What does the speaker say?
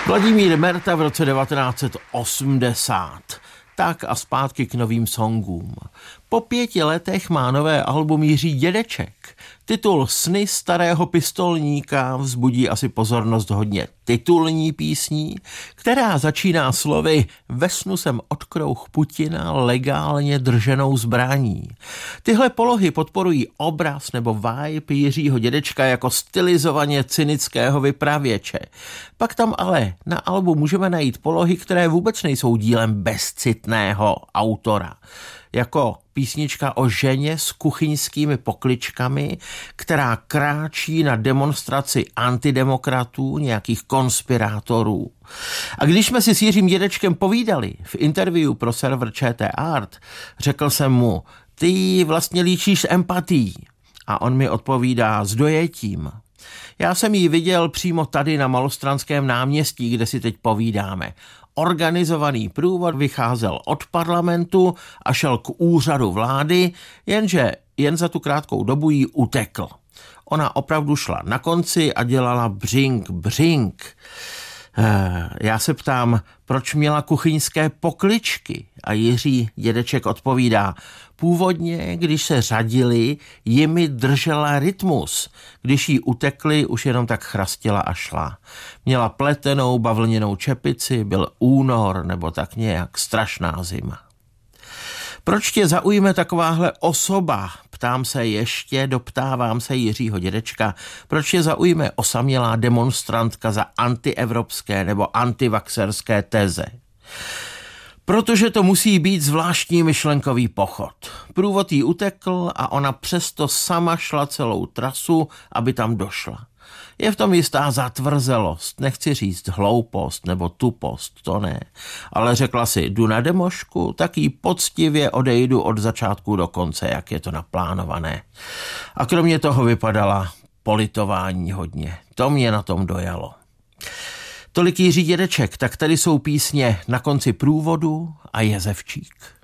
Vladimír Merta v roce 1980. Tak a zpátky k novým songům. Po 5 letech má nové album Jiří Dědeček. Titul Sny starého pistolníka vzbudí asi pozornost hodně titulní písní, která začíná slovy Ve snu jsem odkrouh Putina legálně drženou zbraní. Tyhle polohy podporují obraz nebo vibe Jiřího Dědečka jako stylizovaně cynického vypravěče. Pak tam ale na albu můžeme najít polohy, které vůbec nejsou dílem bezcitného autora. Jako písnička o ženě s kuchyňskými pokličkami, která kráčí na demonstraci antidemokratů, nějakých konspirátorů. A když jsme si s Jiřím Dědečkem povídali v interview pro server ČT Art, řekl jsem mu, ty vlastně líčíš s empatií. A on mi odpovídá s dojetím. Já jsem ji viděl přímo tady na Malostranském náměstí, kde si teď povídáme. Organizovaný průvod vycházel od parlamentu a šel k úřadu vlády, jenže jen za tu krátkou dobu jí utekl. Ona opravdu šla na konci a dělala břink, břink. Já se ptám, proč měla kuchyňské pokličky? A Jiří Dědeček odpovídá, původně, když se řadili, jimi držela rytmus. Když jí utekli, už jenom tak chrastila a šla. Měla pletenou bavlněnou čepici, byl únor nebo tak nějak, strašná zima. Proč tě zaujme takováhle osoba? Ptám se ještě, doptávám se Jiřího Dědečka. Proč tě zaujme osamělá demonstrantka za antievropské nebo antivaxerské teze? Protože to musí být zvláštní myšlenkový pochod. Průvod jí utekl a ona přesto sama šla celou trasu, aby tam došla. Je v tom jistá zatvrzelost, nechci říct hloupost nebo tupost, to ne. Ale řekla si, jdu na demošku, tak jí poctivě odejdu od začátku do konce, jak je to naplánované. A kromě toho vypadala politování hodně. To mě na tom dojalo. Tolik Jiří Dědeček, tak tady jsou písně Na konci průvodu a Jezevčík.